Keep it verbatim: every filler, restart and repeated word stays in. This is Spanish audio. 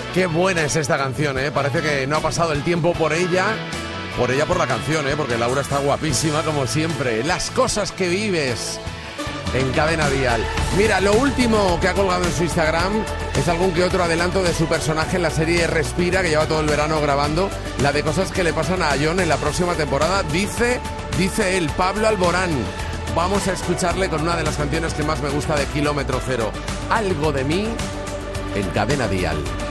Qué buena es esta canción, ¿eh? Parece que no ha pasado el tiempo por ella, por ella por la canción, ¿eh? Porque Laura está guapísima como siempre. Las cosas que vives en Cadena Dial. Mira, lo último que ha colgado en su Instagram es algún que otro adelanto de su personaje en la serie Respira, que lleva todo el verano grabando, la de cosas que le pasan a Jon en la próxima temporada. Dice, dice él, Pablo Alborán. Vamos a escucharle con una de las canciones que más me gusta de Kilómetro Cero. Algo de mí en Cadena Dial.